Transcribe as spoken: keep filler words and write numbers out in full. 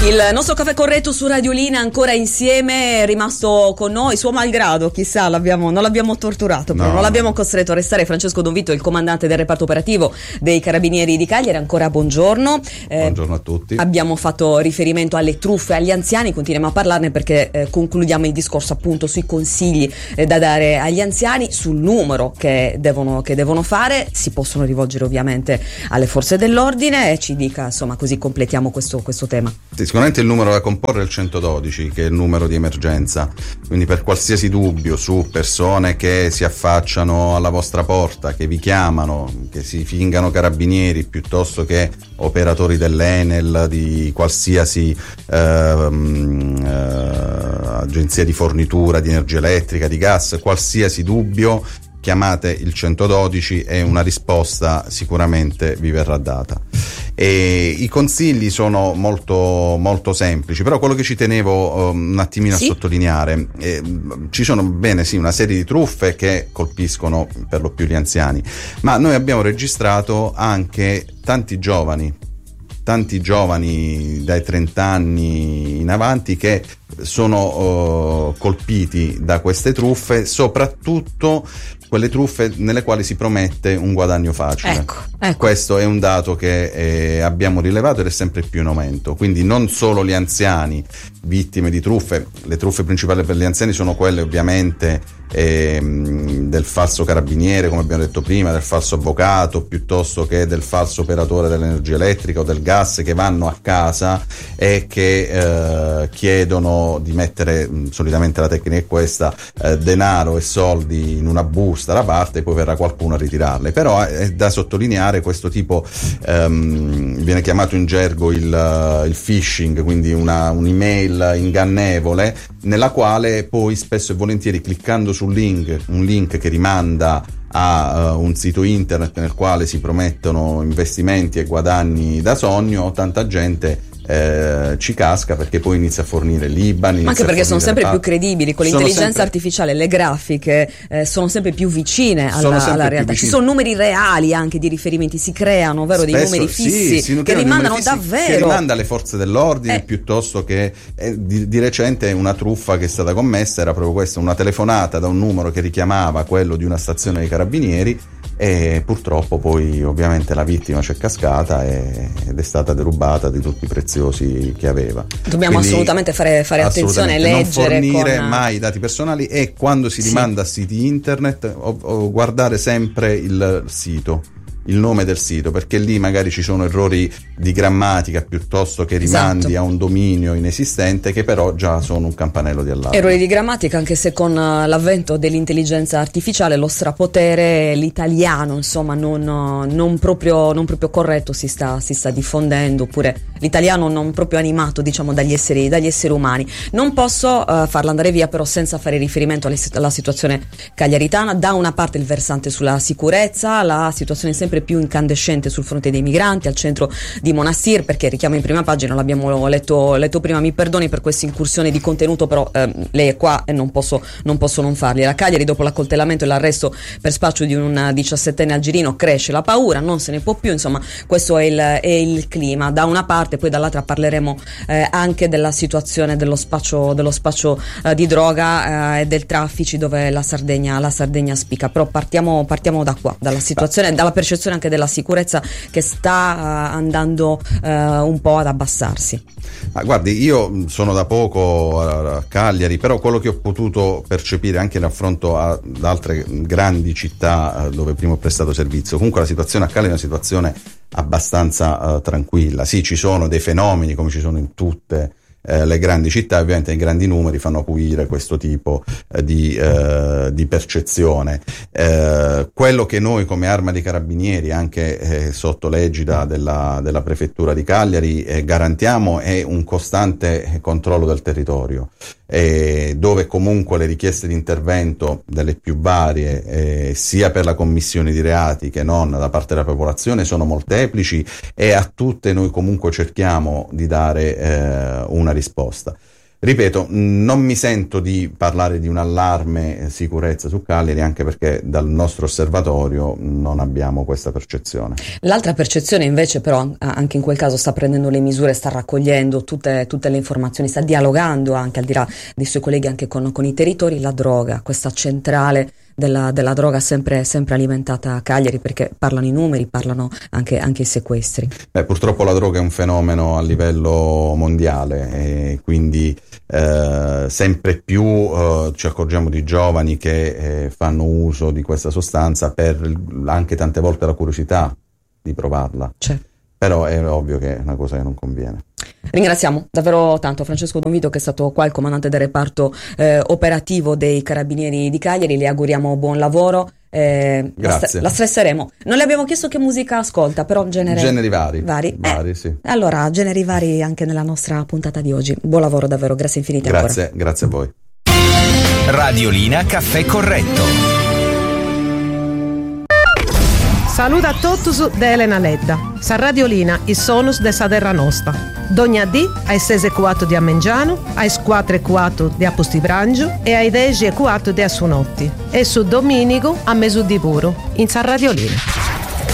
Il nostro caffè corretto su Radiolina ancora insieme, è rimasto con noi, suo malgrado, chissà, l'abbiamo, non l'abbiamo torturato, però no, non l'abbiamo costretto a restare. Francesco Don Vito, il comandante del reparto operativo dei Carabinieri di Cagliari, ancora buongiorno. Eh, buongiorno a tutti. Abbiamo fatto riferimento alle truffe agli anziani, continuiamo a parlarne perché eh, concludiamo il discorso appunto sui consigli eh, da dare agli anziani, sul numero che devono, che devono fare. Si possono rivolgere ovviamente alle forze dell'ordine e ci dica, insomma, così completiamo questo, questo tema. Sì, sicuramente il numero da comporre è il centododici, che è il numero di emergenza, quindi per qualsiasi dubbio su persone che si affacciano alla vostra porta, che vi chiamano, che si fingano carabinieri piuttosto che operatori dell'Enel, di qualsiasi ehm, eh, agenzia di fornitura di energia elettrica, di gas, qualsiasi dubbio, chiamate il centododici e una risposta sicuramente vi verrà data. E i consigli sono molto molto semplici, però quello che ci tenevo um, un attimino sì? a sottolineare, eh, ci sono bene sì una serie di truffe che colpiscono per lo più gli anziani, ma noi abbiamo registrato anche tanti giovani tanti giovani dai trenta anni in avanti che sono uh, colpiti da queste truffe, soprattutto quelle truffe nelle quali si promette un guadagno facile. Ecco, ecco. Questo è un dato che eh, abbiamo rilevato ed è sempre più in aumento, quindi non solo gli anziani vittime di truffe. Le truffe principali per gli anziani sono quelle ovviamente ehm, del falso carabiniere, come abbiamo detto prima, del falso avvocato, piuttosto che del falso operatore dell'energia elettrica o del gas, che vanno a casa e che eh, chiedono di mettere, solitamente la tecnica è questa, eh, denaro e soldi in una busta da parte e poi verrà qualcuno a ritirarle. Però è da sottolineare questo tipo, ehm, viene chiamato in gergo il, il phishing, quindi una, un'email ingannevole nella quale poi spesso e volentieri, cliccando sul link, un link che rimanda a uh, un sito internet nel quale si promettono investimenti e guadagni da sogno, tanta gente Eh, ci casca, perché poi inizia a fornire l'I B A N, anche perché sono sempre più credibili con l'intelligenza sempre... artificiale, le grafiche eh, sono sempre più vicine alla, alla realtà, ci sono numeri reali anche di riferimenti, si creano, vero, Spesso, dei numeri fissi sì, si che rimandano fissi, davvero, che rimanda alle forze dell'ordine, eh. piuttosto che eh, di, di recente una truffa che è stata commessa era proprio questa, una telefonata da un numero che richiamava quello di una stazione dei carabinieri, e purtroppo poi ovviamente la vittima c'è cascata e, ed è stata derubata di tutti i preziosi che aveva. Dobbiamo Quindi, assolutamente fare, fare attenzione, leggere, non fornire con... mai i dati personali, e quando si rimanda sì. a siti internet o, o guardare sempre il sito, il nome del sito, perché lì magari ci sono errori di grammatica piuttosto che rimandi esatto. a un dominio inesistente, che però già sono un campanello di allarme. Errori di grammatica, anche se con l'avvento dell'intelligenza artificiale lo strapotere, l'italiano insomma non, non, proprio, non proprio corretto si sta, si sta diffondendo, oppure l'italiano non proprio animato, diciamo, dagli esseri, dagli esseri umani. Non posso uh, farla andare via però senza fare riferimento alle, alla situazione cagliaritana. Da una parte il versante sulla sicurezza, la situazione sempre più incandescente sul fronte dei migranti al centro di Monastir, perché richiamo in prima pagina, l'abbiamo letto, letto prima, mi perdoni per questa incursione di contenuto, però eh, lei è qua e non posso, non posso non farli. La Cagliari, dopo l'accoltellamento e l'arresto per spaccio di un diciassettenne algerino, cresce la paura, non se ne può più, insomma questo è il, è il clima da una parte, poi dall'altra parleremo eh, anche della situazione dello spaccio, dello spaccio eh, di droga eh, e del traffici, dove la Sardegna, la Sardegna spicca. Però partiamo, partiamo da qua, dalla situazione, dalla percezione anche della sicurezza che sta uh, andando uh, un po' ad abbassarsi. Ma guardi, io sono da poco a Cagliari, però quello che ho potuto percepire anche in raffronto ad altre grandi città uh, dove prima ho prestato servizio, comunque la situazione a Cagliari è una situazione abbastanza uh, tranquilla. Sì, ci sono dei fenomeni come ci sono in tutte Eh, le grandi città, ovviamente i grandi numeri fanno acuire questo tipo eh, di, eh, di percezione. Eh, quello che noi come Arma dei Carabinieri, anche eh, sotto l'egida della, della Prefettura di Cagliari, eh, garantiamo è un costante controllo del territorio, eh, dove comunque le richieste di intervento delle più varie, eh, sia per la commissione di reati che non da parte della popolazione, sono molteplici, e a tutte noi comunque cerchiamo di dare eh, una risposta. Ripeto, non mi sento di parlare di un allarme sicurezza su Cagliari, anche perché dal nostro osservatorio non abbiamo questa percezione. L'altra percezione invece però anche in quel caso sta prendendo le misure, sta raccogliendo tutte, tutte le informazioni, sta dialogando anche al di là dei suoi colleghi anche con, con i territori. La droga, questa centrale della, della droga sempre, sempre alimentata a Cagliari, perché parlano i numeri, parlano anche, anche i sequestri. Beh, purtroppo la droga è un fenomeno a livello mondiale e quindi eh, sempre più eh, ci accorgiamo di giovani che eh, fanno uso di questa sostanza per anche tante volte la curiosità di provarla. Certo. Però è ovvio che è una cosa che non conviene. Ringraziamo davvero tanto Francesco Bonvito, che è stato qua il comandante del reparto eh, operativo dei Carabinieri di Cagliari. Le auguriamo buon lavoro. Eh, Grazie. La, la stresseremo. Non le abbiamo chiesto che musica ascolta, però genere... generi vari. Vari, vari eh, sì. Allora, generi vari anche nella nostra puntata di oggi. Buon lavoro davvero, grazie infinite. Grazie, ancora. grazie a voi. Radiolina Caffè Corretto. Saluta a totus de Elena Ledda. Sa Radiolina i sonus de sa terra nostra. Dogna dì ai sei e quattro di Amengiano, ai quattro e quattro di Apostibranggio e ai dieci e quattro di Assunotti. E su Dominico a Mesù di Puro, in Sa Radiolina.